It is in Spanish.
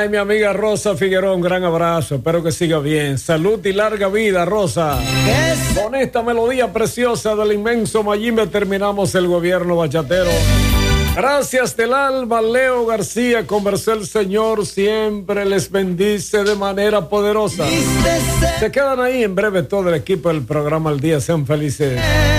Ay, mi amiga Rosa Figueroa, un gran abrazo. Espero que siga bien. Salud y larga vida, Rosa. Con esta melodía preciosa del inmenso Mayimbe terminamos el gobierno bachatero. Gracias del alma, Leo García. Conversó el Señor, siempre les bendice de manera poderosa. Se quedan ahí en breve todo el equipo del programa Al Día. Sean felices.